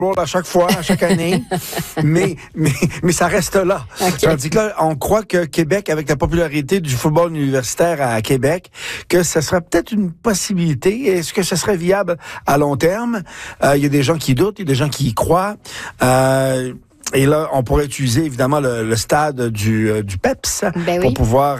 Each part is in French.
Bowl à chaque fois, à chaque année, mais ça reste là. Okay. Tandis que là, on croit que Québec, avec la popularité du football universitaire à Québec, que ça serait peut-être une possibilité. Est-ce que ça serait viable à long terme? Il y a des gens qui doutent, il y a des gens qui y croient. Et là, on pourrait utiliser évidemment le stade du PEPS pour pouvoir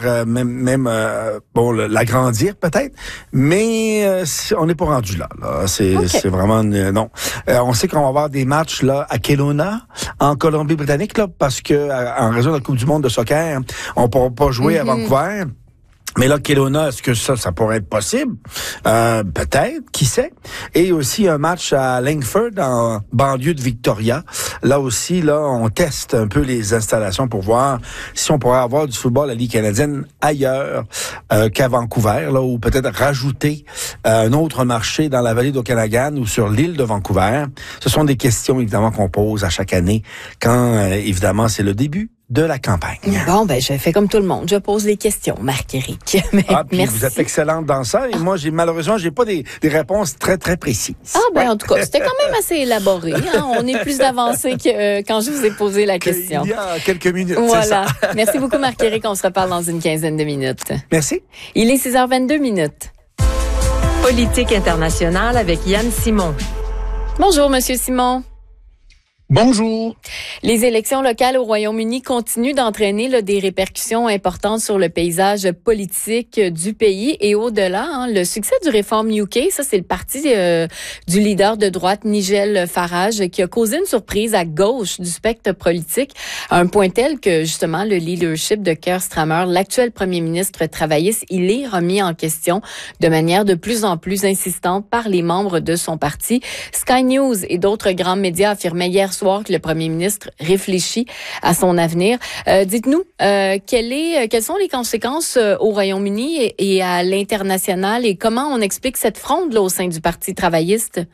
l'agrandir peut-être, mais on n'est pas rendu là. C'est vraiment non. On sait qu'on va avoir des matchs là à Kelowna, en Colombie-Britannique, là, parce que en raison de la Coupe du monde de soccer, on ne pourra pas jouer à Vancouver. Mais là, Kelowna, est-ce que ça pourrait être possible? Peut-être, qui sait? Et aussi un match à Langford, en banlieue de Victoria. Là aussi, on teste un peu les installations pour voir si on pourrait avoir du football à la Ligue canadienne ailleurs qu'à Vancouver, là, ou peut-être rajouter un autre marché dans la vallée d'Okanagan ou sur l'île de Vancouver. Ce sont des questions, évidemment, qu'on pose à chaque année quand, évidemment, c'est le début de la campagne. Bon, je fais comme tout le monde. Je pose les questions, Marc-Éric. Merci. Vous êtes excellente dans ça. Et moi, malheureusement, j'ai pas des réponses très, très précises. En tout cas, c'était quand même assez élaboré. Hein? On est plus avancé que quand je vous ai posé la question. Il y a quelques minutes, voilà. C'est ça. Merci beaucoup, Marc-Éric. On se reparle dans une quinzaine de minutes. Merci. Il est 6h22 minutes. Politique internationale avec Yann Simon. Bonjour, Monsieur Simon. Bonjour. Les élections locales au Royaume-Uni continuent d'entraîner des répercussions importantes sur le paysage politique du pays et au-delà. Hein, le succès du Reform UK, ça c'est le parti du leader de droite Nigel Farage qui a causé une surprise à gauche du spectre politique à un point tel que justement le leadership de Keir Starmer, l'actuel premier ministre travailliste, il est remis en question de manière de plus en plus insistante par les membres de son parti. Sky News et d'autres grands médias affirmaient hier soir que le premier ministre réfléchit à son avenir. Dites-nous, quelles sont les conséquences au Royaume-Uni et à l'international et comment on explique cette fronde là, au sein du Parti travailliste?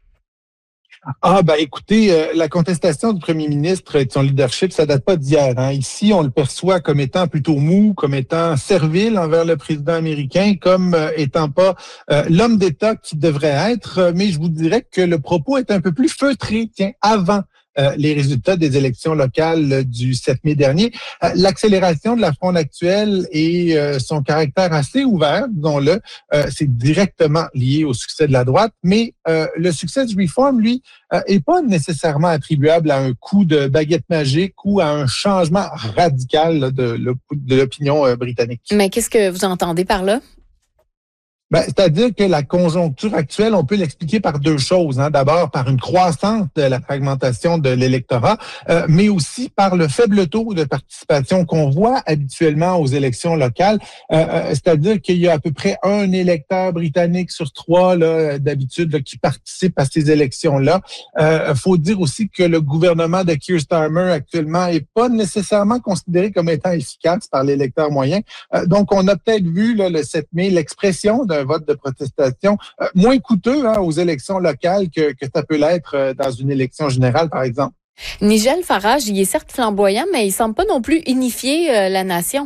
Écoutez, la contestation du premier ministre et de son leadership, ça date pas d'hier. Hein. Ici, on le perçoit comme étant plutôt mou, comme étant servile envers le président américain, comme étant pas l'homme d'État qui devrait être. Mais je vous dirais que le propos est un peu plus feutré, avant les résultats des élections locales du 7 mai dernier. L'accélération de la fronde actuelle et son caractère assez ouvert, disons-le, c'est directement lié au succès de la droite, mais le succès du Reform, lui, est pas nécessairement attribuable à un coup de baguette magique ou à un changement radical de l'opinion britannique. Mais qu'est-ce que vous entendez par là? C'est-à-dire que la conjoncture actuelle, on peut l'expliquer par deux choses. Hein. D'abord, par une croissance de la fragmentation de l'électorat, mais aussi par le faible taux de participation qu'on voit habituellement aux élections locales. C'est-à-dire qu'il y a à peu près un électeur britannique sur trois, là, d'habitude, là, qui participe à ces élections-là. Faut dire aussi que le gouvernement de Keir Starmer actuellement est pas nécessairement considéré comme étant efficace par l'électeur moyen. Donc, on a peut-être vu là, le 7 mai l'expression d'un vote de protestation moins coûteux aux élections locales que ça peut l'être dans une élection générale, par exemple. Nigel Farage, il est certes flamboyant, mais il semble pas non plus unifier la nation.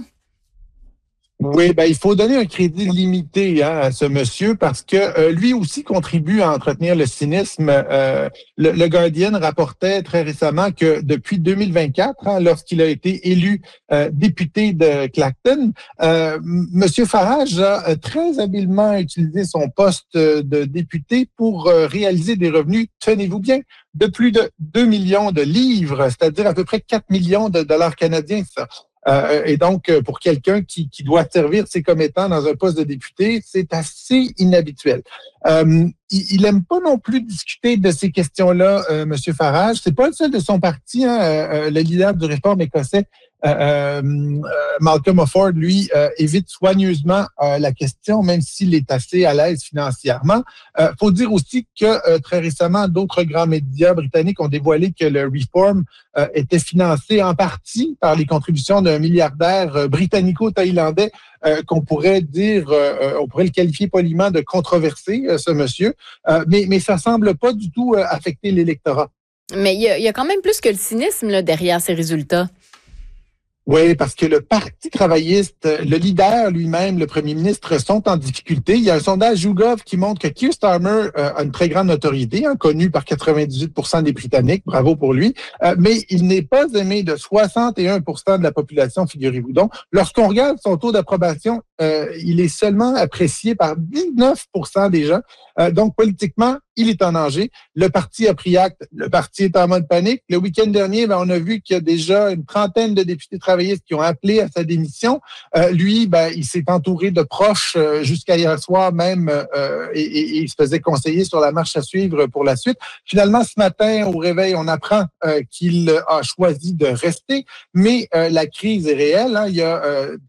Oui, il faut donner un crédit limité à ce monsieur parce que lui aussi contribue à entretenir le cynisme. Le Guardian rapportait très récemment que depuis 2024, lorsqu'il a été élu député de Clacton, monsieur Farage a très habilement utilisé son poste de député pour réaliser des revenus, tenez-vous bien, de plus de 2 millions de livres, c'est-à-dire à peu près 4 millions de dollars canadiens, ça. Et donc, pour quelqu'un qui doit servir ses commettants dans un poste de député, c'est assez inhabituel. Il aime pas non plus discuter de ces questions-là, Monsieur Farage. C'est pas le seul de son parti, le leader du Réforme écossais, Malcolm Offord, lui, évite soigneusement la question, même s'il est assez à l'aise financièrement. Faut dire aussi que très récemment, d'autres grands médias britanniques ont dévoilé que le Reform était financé en partie par les contributions d'un milliardaire britannico-thaïlandais qu'on pourrait dire, on pourrait le qualifier poliment de controversé, ce monsieur, mais ça semble pas du tout affecter l'électorat. Mais il y a quand même plus que le cynisme là, derrière ces résultats. Oui, parce que le Parti travailliste, le leader lui-même, le premier ministre, sont en difficulté. Il y a un sondage YouGov qui montre que Keir Starmer a une très grande notoriété, connu par 98% des Britanniques, bravo pour lui, mais il n'est pas aimé de 61% de la population, figurez-vous donc. Lorsqu'on regarde son taux d'approbation, il est seulement apprécié par 19% des gens. Donc, politiquement, il est en danger. Le parti a pris acte. Le parti est en mode panique. Le week-end dernier, on a vu qu'il y a déjà une trentaine de députés travaillistes qui ont appelé à sa démission. Lui, il s'est entouré de proches jusqu'à hier soir même et il se faisait conseiller sur la marche à suivre pour la suite. Finalement, ce matin, au réveil, on apprend qu'il a choisi de rester, mais la crise est réelle. Il y a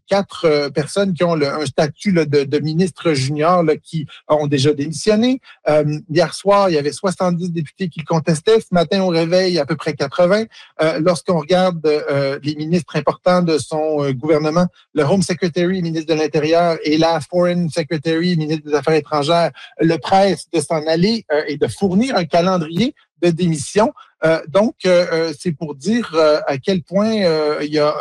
4 personnes qui ont un statut de ministre junior qui ont déjà démissionné. Hier soir, il y avait 70 députés qui le contestaient. Ce matin, au réveil, à peu près 80. Lorsqu'on regarde les ministres importants de son gouvernement, le Home Secretary, ministre de l'Intérieur, et la Foreign Secretary, ministre des Affaires étrangères, le presse de s'en aller et de fournir un calendrier de démission. Donc, c'est pour dire à quel point il y a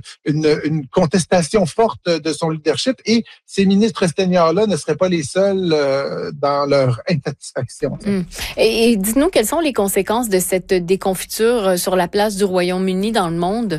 une contestation forte de son leadership et ces ministres seniors-là ne seraient pas les seuls dans leur insatisfaction. Et dites-nous, quelles sont les conséquences de cette déconfiture sur la place du Royaume-Uni dans le monde?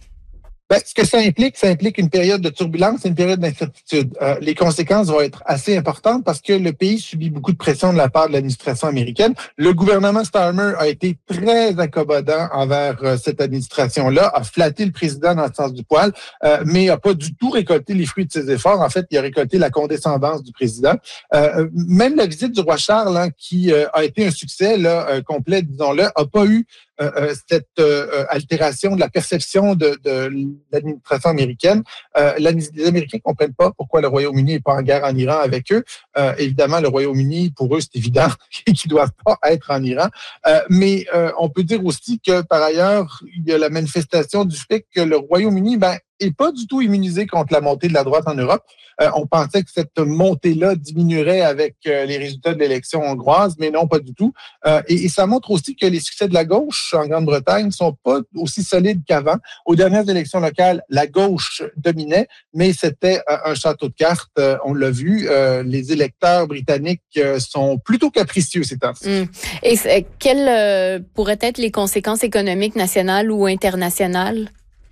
Ce que ça implique une période de turbulence, une période d'incertitude. Les conséquences vont être assez importantes parce que le pays subit beaucoup de pression de la part de l'administration américaine. Le gouvernement Starmer a été très accommodant envers cette administration-là, a flatté le président dans le sens du poil, mais n'a pas du tout récolté les fruits de ses efforts. En fait, il a récolté la condescendance du président. Même la visite du roi Charles, qui a été un succès complet, disons-le, n'a pas eu cette altération de la perception de l'administration américaine. Les Américains ne comprennent pas pourquoi le Royaume-Uni n'est pas en guerre en Iran avec eux. Évidemment, le Royaume-Uni, pour eux, c'est évident qu'ils ne doivent pas être en Iran. Mais on peut dire aussi que, par ailleurs, il y a la manifestation du fait que le Royaume-Uni est pas du tout immunisé contre la montée de la droite en Europe. On pensait que cette montée-là diminuerait avec les résultats de l'élection hongroise, mais non, pas du tout. Et ça montre aussi que les succès de la gauche en Grande-Bretagne sont pas aussi solides qu'avant. Aux dernières élections locales, la gauche dominait, mais c'était un château de cartes. On l'a vu, les électeurs britanniques sont plutôt capricieux ces temps-ci. Et quelles pourraient être les conséquences économiques nationales ou internationales?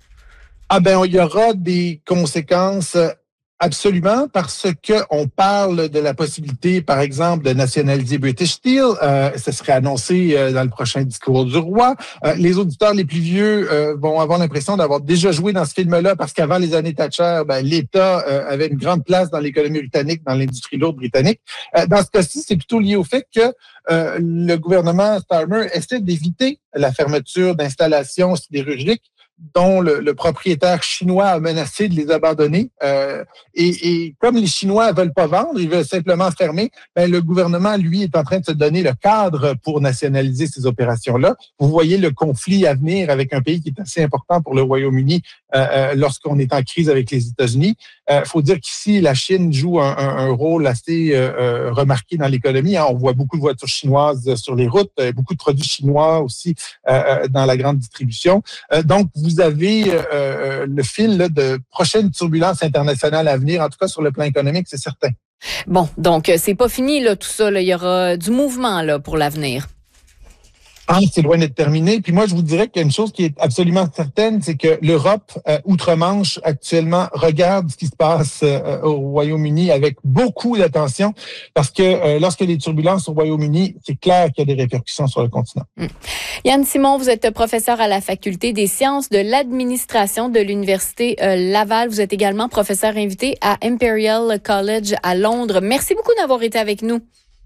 Il y aura des conséquences absolument parce que on parle de la possibilité, par exemple, de nationaliser British Steel. Ce serait annoncé dans le prochain discours du roi. Les auditeurs les plus vieux vont avoir l'impression d'avoir déjà joué dans ce film-là parce qu'avant les années Thatcher, l'État avait une grande place dans l'économie britannique, dans l'industrie lourde britannique. Dans ce cas-ci, c'est plutôt lié au fait que le gouvernement Starmer essaie d'éviter la fermeture d'installations sidérurgiques dont le propriétaire chinois a menacé de les abandonner. Et comme les Chinois veulent pas vendre, ils veulent simplement fermer, le gouvernement, lui, est en train de se donner le cadre pour nationaliser ces opérations-là. Vous voyez le conflit à venir avec un pays qui est assez important pour le Royaume-Uni lorsqu'on est en crise avec les États-Unis. Faut dire qu'ici, la Chine joue un rôle assez remarqué dans l'économie. On voit beaucoup de voitures chinoises sur les routes, beaucoup de produits chinois aussi dans la grande distribution. Donc, vous avez le fil de prochaines turbulences internationales à venir, en tout cas sur le plan économique, c'est certain. Bon, donc c'est pas fini tout ça. Il y aura du mouvement pour l'avenir. C'est loin d'être terminé. Puis moi, je vous dirais qu'il y a une chose qui est absolument certaine, c'est que l'Europe, outre-Manche, actuellement, regarde ce qui se passe au Royaume-Uni avec beaucoup d'attention parce que lorsque les turbulences au Royaume-Uni, c'est clair qu'il y a des répercussions sur le continent. Yann Simon, vous êtes professeur à la Faculté des sciences de l'administration de l'Université Laval. Vous êtes également professeur invité à Imperial College à Londres. Merci beaucoup d'avoir été avec nous.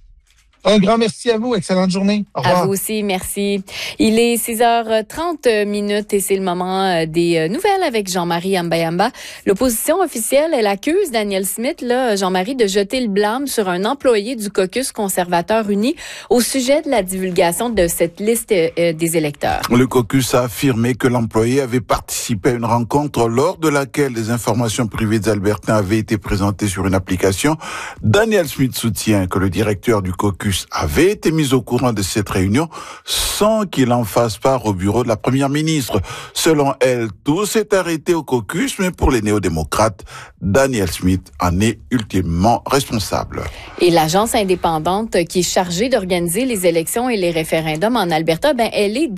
Un grand merci à vous. Excellente journée. Au revoir. À vous aussi, merci. Il est 6h30 et c'est le moment des nouvelles avec Jean-Marie Ambayamba. L'opposition officielle, elle accuse Danielle Smith, Jean-Marie, de jeter le blâme sur un employé du caucus conservateur uni au sujet de la divulgation de cette liste des électeurs. Le caucus a affirmé que l'employé avait participé à une rencontre lors de laquelle des informations privées des Albertains avaient été présentées sur une application. Danielle Smith soutient que le directeur du caucus caucus avait été mis au courant de cette réunion sans qu'il en fasse part au bureau de la première ministre. Selon elle, tout s'est arrêté au caucus, mais pour les néo-démocrates, Danielle Smith en est ultimement responsable. Et l'agence indépendante qui est chargée d'organiser les élections et les référendums en Alberta, elle est